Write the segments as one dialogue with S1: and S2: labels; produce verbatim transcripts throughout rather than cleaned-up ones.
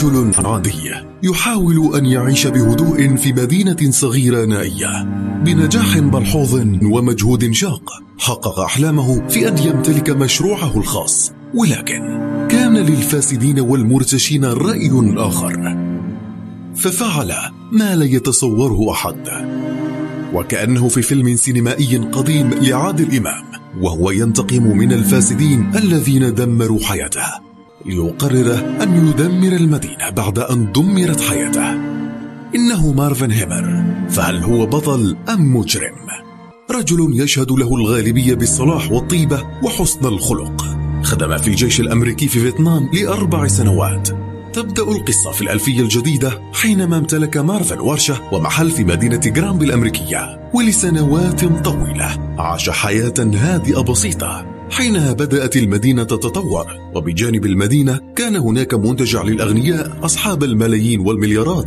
S1: رجل عادي يحاول أن يعيش بهدوء في مدينة صغيرة نائية. بنجاح ملحوظ ومجهود شاق حقق أحلامه في أن يمتلك مشروعه الخاص، ولكن كان للفاسدين والمرتشين رأي آخر، ففعل ما لا يتصوره أحد. وكأنه في فيلم سينمائي قديم لعادل إمام، وهو ينتقم من الفاسدين الذين دمروا حياته، ليقرر أن يدمر المدينة بعد أن دمرت حياته. إنه مارفن هيمر، فهل هو بطل أم مجرم؟ رجل يشهد له الغالبية بالصلاح والطيبة وحسن الخلق. خدم في الجيش الأمريكي في فيتنام لأربع سنوات. تبدأ القصة في الألفية الجديدة حينما امتلك مارفن ورشة ومحل في مدينة جرامبي الأمريكية، ولسنوات طويلة عاش حياة هادئة بسيطة. حينها بدأت المدينة تتطور، وبجانب المدينة كان هناك منتجع للأغنياء أصحاب الملايين والمليارات.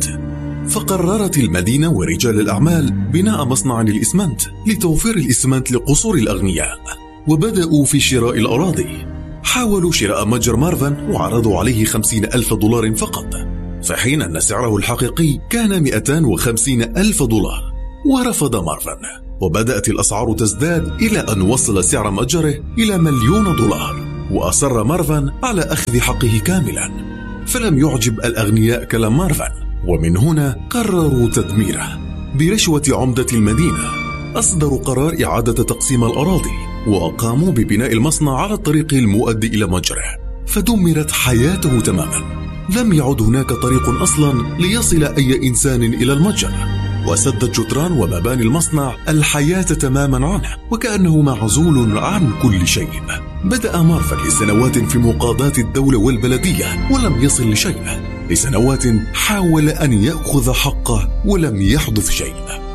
S1: فقررت المدينة ورجال الأعمال بناء مصنع للإسمنت لتوفير الإسمنت لقصور الأغنياء، وبدأوا في شراء الأراضي. حاولوا شراء متجر مارفن وعرضوا عليه خمسين ألف دولار فقط، في حين أن سعره الحقيقي كان مئتين وخمسين ألف دولار. ورفض مارفن، وبدأت الأسعار تزداد إلى أن وصل سعر متجره إلى مليون دولار. وأصر مارفن على أخذ حقه كاملا، فلم يعجب الأغنياء كلام مارفن، ومن هنا قرروا تدميره. برشوة عمدة المدينة أصدروا قرار إعادة تقسيم الأراضي، وقاموا ببناء المصنع على الطريق المؤدي إلى متجره، فدمرت حياته تماما. لم يعد هناك طريق أصلا ليصل أي إنسان إلى المتجر، وسدت جدران ومباني المصنع الحياة تماما عنه، وكأنه معزول عن كل شيء. بدأ مارفن لسنوات في مقاضاة الدولة والبلدية ولم يصل لشيء. لسنوات حاول أن يأخذ حقه ولم يحدث شيء.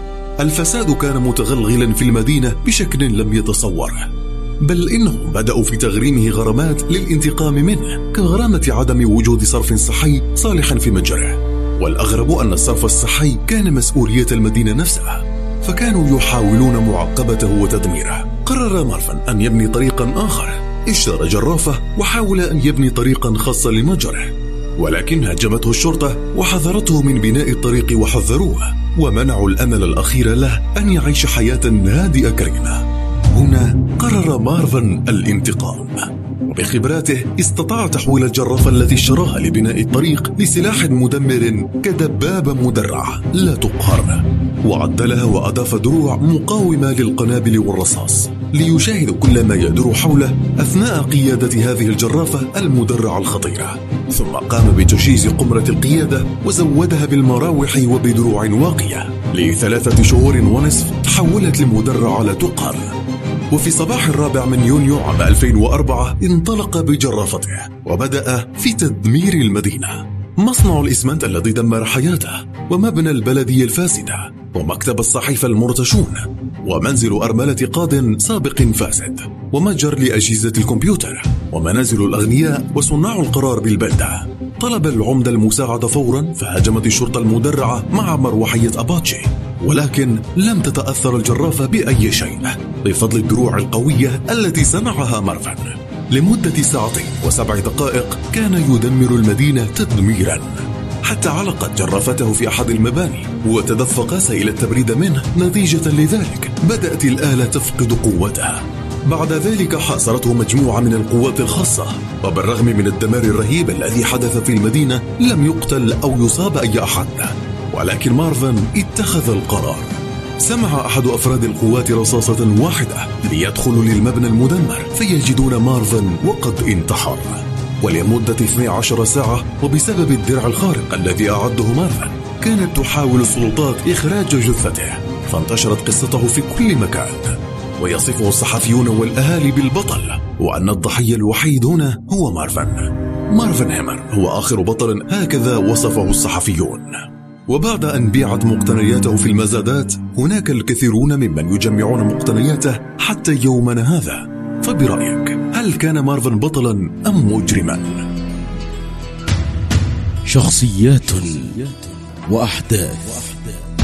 S1: الفساد كان متغلغلا في المدينة بشكل لم يتصوره، بل إنهم بدأوا في تغريمه غرامات للانتقام منه، كغرامة عدم وجود صرف صحي صالحا في متجره. والأغرب أن الصرف الصحي كان مسؤولية المدينة نفسها، فكانوا يحاولون معاقبته وتدميره. قرر مارفن أن يبني طريقا آخر. اشترى جرافة وحاول أن يبني طريقا خاصا لمتجره، ولكن هجمته الشرطة وحذرته من بناء الطريق وحذروه، ومنعوا الأمل الأخير له أن يعيش حياة هادئة كريمة. هنا قرر مارفن الانتقام، وبخبراته استطاع تحويل الجرافة التي اشتراها لبناء الطريق لسلاح مدمر كدبابة مدرعة لا تقهر، وعدلها وأضاف دروع مقاومة للقنابل والرصاص ليشاهد كل ما يدور حوله أثناء قيادة هذه الجرافة المدرعة الخطيرة. ثم قام بتجهيز قمرة القيادة وزودها بالمراوح وبدروع واقية. لثلاثة شهور ونصف تحولت لمدرعة لا تقهر. وفي صباح الرابع من يونيو عام ألفين وأربعة انطلق بجرافته وبدأ في تدمير المدينة. مصنع الإسمنت الذي دمر حياته، ومبنى البلدية الفاسدة، ومكتب الصحيفة المرتشون، ومنزل أرملة قاض سابق فاسد، ومتجر لأجهزة الكمبيوتر، ومنازل الأغنياء وصناع القرار بالبلدة. طلب العمدة المساعدة فورا، فهاجمت الشرطة المدرعة مع مروحية أباتشي، ولكن لم تتأثر الجرافة بأي شيء بفضل الدروع القوية التي صنعها مارفن. لمدة ساعتين وسبع دقائق كان يدمر المدينة تدميرا، حتى علقت جرافته في أحد المباني وتدفق سائل التبريد منه. نتيجة لذلك بدأت الآلة تفقد قوتها. بعد ذلك حاصرته مجموعة من القوات الخاصة، وبالرغم من الدمار الرهيب الذي حدث في المدينة لم يقتل أو يصاب أي أحد. ولكن مارفن اتخذ القرار. سمع أحد أفراد القوات رصاصة واحدة ليدخلوا للمبنى المدمر، فيجدون مارفن وقد انتحر. ولمدة اثنتي عشرة ساعة، وبسبب الدرع الخارق الذي أعده مارفن، كانت تحاول السلطات إخراج جثته، فانتشرت قصته في كل مكان، ويصفه الصحفيون والأهالي بالبطل، وأن الضحية الوحيد هنا هو مارفن. مارفن هيمر هو آخر بطل هكذا وصفه الصحفيون. وبعد أن بيعت مقتنياته في المزادات، هناك الكثيرون ممن يجمعون مقتنياته حتى يومنا هذا. فبرأيك، هل كان مارفن بطلا أم مجرما؟
S2: شخصيات وأحداث